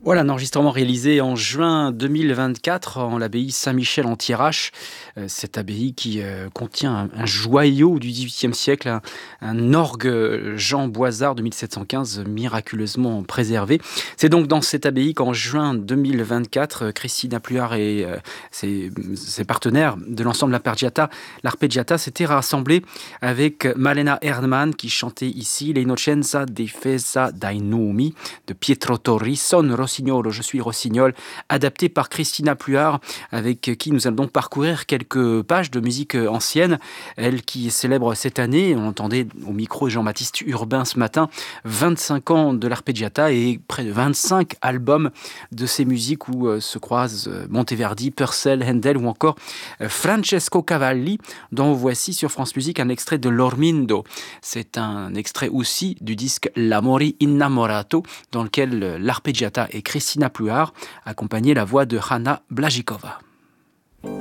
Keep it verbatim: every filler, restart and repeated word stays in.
Voilà, un enregistrement réalisé en juin deux mille vingt-quatre en l'abbaye Saint-Michel en Thiérache. Heu, cette abbaye qui, heu, contient un un joyau du dix-huitième siècle, un un orgue, heu, Jean Boisard de mille sept cent quinze miraculeusement préservé. C'est donc dans cette abbaye qu'en juin deux mille vingt-quatre, heu, Christina Pluart et heu, ses, mmh, ses partenaires de l'ensemble L'Arpeggiata l'Arpeggiata s'étaient rassemblés avec Malena Erdmann qui chantait ici l'Innocenza difesa dai numi de Pietro Torri, Son Rossignolo, je suis Rossignol, adapté par Christina Pluart, avec qui nous allons donc parcourir quelques pages de musique euh, ancienne. Elle qui célèbre cette année, on entendait au micro Jean-Baptiste Urbain ce matin, vingt-cinq ans de l'arpeggiata et près de vingt-cinq albums de ces musiques où euh, se croisent euh, Monteverdi, Purcell, Handel ou encore euh, Francesco Cavalli, dont voici sur France Musique un extrait de L'Ormindo. C'est un extrait aussi du disque L'Amori Innamorato, dans lequel euh, l'arpeggiata et Christina Pluart accompagnaient la voix de Hanna Blažíková.